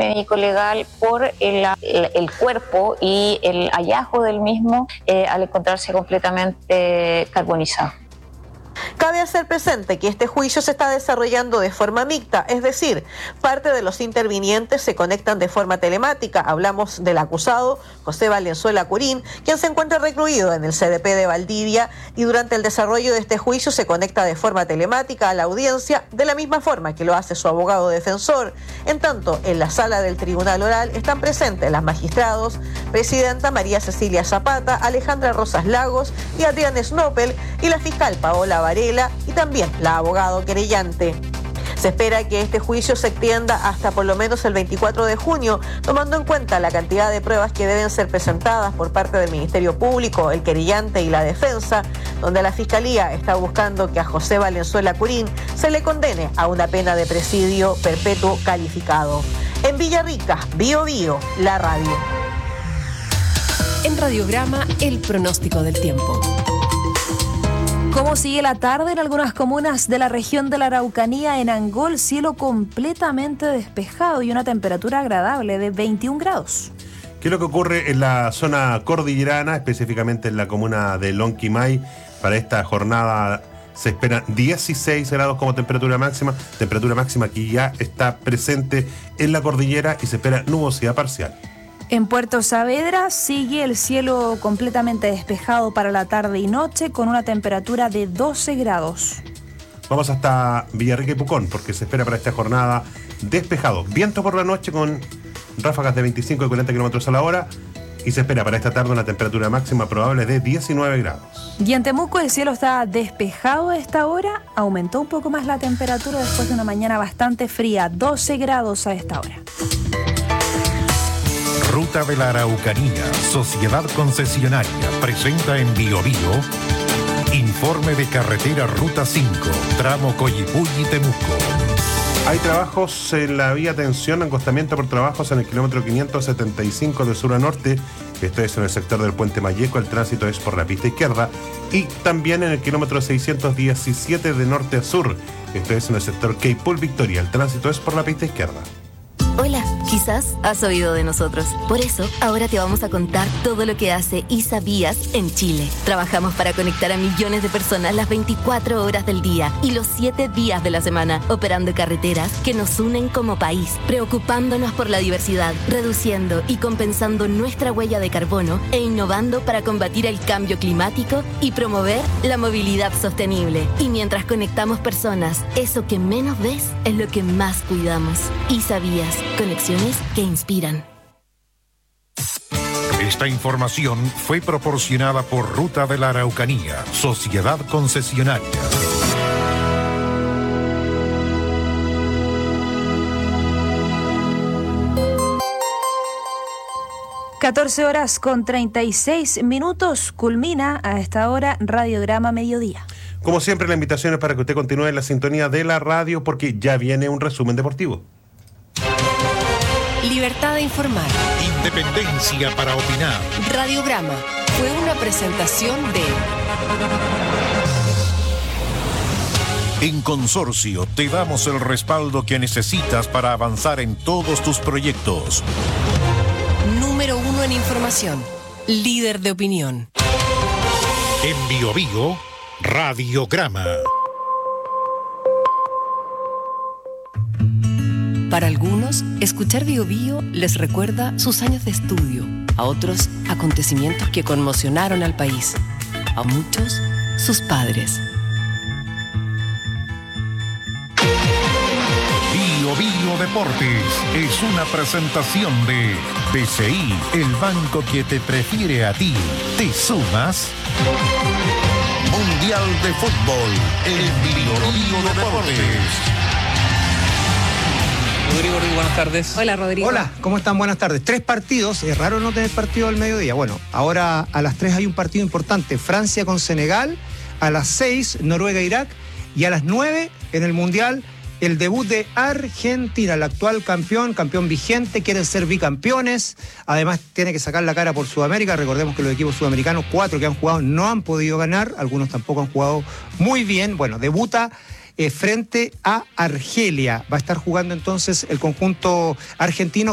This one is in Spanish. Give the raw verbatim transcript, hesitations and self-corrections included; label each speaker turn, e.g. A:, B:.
A: médico legal por el, el, el cuerpo y el hallazgo del mismo eh, al encontrarse completamente carbonizado.
B: Cabe hacer presente que este juicio se está desarrollando de forma mixta, es decir, parte de los intervinientes se conectan de forma telemática. Hablamos del acusado, José Valenzuela Curín, quien se encuentra recluido en el C D P de Valdivia y durante el desarrollo de este juicio se conecta de forma telemática a la audiencia de la misma forma que lo hace su abogado defensor. En tanto, en la sala del tribunal oral están presentes las magistrados, presidenta María Cecilia Zapata, Alejandra Rosas Lagos y Adrián Snopel y la fiscal Paola Varela y también la abogado querellante. Se espera que este juicio se extienda hasta por lo menos el veinticuatro de junio, tomando en cuenta la cantidad de pruebas que deben ser presentadas por parte del Ministerio Público, el querellante y la defensa, donde la Fiscalía está buscando que a José Valenzuela Curín se le condene a una pena de presidio perpetuo calificado. En Villarrica, Bío Bío, la radio.
C: En Radiograma, el pronóstico del tiempo. ¿Cómo sigue la tarde en algunas comunas de la región de la Araucanía? En Angol, cielo completamente despejado y una temperatura agradable de veintiún grados.
D: ¿Qué es lo que ocurre en la zona cordillerana, específicamente en la comuna de Lonquimay? Para esta jornada se esperan dieciséis grados como temperatura máxima, temperatura máxima que ya está presente en la cordillera y se espera nubosidad parcial.
C: En Puerto Saavedra sigue el cielo completamente despejado para la tarde y noche con una temperatura de doce grados.
D: Vamos hasta Villarrica y Pucón porque se espera para esta jornada despejado. Viento por la noche con ráfagas de veinticinco y cuarenta kilómetros a la hora y se espera para esta tarde una temperatura máxima probable de diecinueve grados.
C: Y en Temuco el cielo está despejado a esta hora. Aumentó un poco más la temperatura después de una mañana bastante fría, doce grados a esta hora.
E: Ruta de la Araucanía, Sociedad Concesionaria, presenta en Bío Bío informe de carretera Ruta cinco, tramo Coyipulli-Temuco.
D: Hay trabajos en la vía Tensión, acostamiento por trabajos en el kilómetro quinientos setenta y cinco de sur a norte. Esto es en el sector del Puente Mayeco, el tránsito es por la pista izquierda. Y también en el kilómetro seiscientos diecisiete de norte a sur. Esto es en el sector Queipul Victoria, el tránsito es por la pista izquierda.
F: Hola, quizás has oído de nosotros. Por eso, ahora te vamos a contar todo lo que hace ISA Vías en Chile. Trabajamos para conectar a millones de personas las veinticuatro horas del día y los siete días de la semana, operando carreteras que nos unen como país, preocupándonos por la diversidad, reduciendo y compensando nuestra huella de carbono e innovando para combatir el cambio climático y promover la movilidad sostenible. Y mientras conectamos personas, eso que menos ves es lo que más cuidamos. ISA Vías. Conexiones que inspiran.
E: Esta información fue proporcionada por Ruta de la Araucanía, Sociedad Concesionaria.
C: catorce horas con treinta y seis minutos, culmina a esta hora Radiograma Mediodía.
D: Como siempre, la invitación es para que usted continúe en la sintonía de la radio porque ya viene un resumen deportivo.
C: Libertad de informar.
E: Independencia para opinar.
C: Radiograma fue una presentación de...
E: En Consorcio te damos el respaldo que necesitas para avanzar en todos tus proyectos.
C: Número uno en información. Líder de opinión.
E: En Bío Bío, Radiograma.
C: Para algunos, escuchar Bío Bío les recuerda sus años de estudio, a otros, acontecimientos que conmocionaron al país, a muchos, sus padres.
E: Bío Bío Deportes es una presentación de B C I, el banco que te prefiere a ti. ¿Te sumas? Mundial de Fútbol, el Bío Bío Deportes.
G: Rodrigo, buenas tardes.
C: Hola, Rodrigo.
H: Hola, ¿cómo están? Buenas tardes. Tres partidos, es raro no tener partido al mediodía. Bueno, ahora a las tres hay un partido importante, Francia con Senegal, a las seis Noruega-Irak y a las nueve en el Mundial el debut de Argentina, el actual campeón, campeón vigente, quieren ser bicampeones, además tiene que sacar la cara por Sudamérica. Recordemos que los equipos sudamericanos, cuatro que han jugado, no han podido ganar, algunos tampoco han jugado muy bien. Bueno, debuta Eh, frente a Argelia. Va a estar jugando entonces el conjunto argentino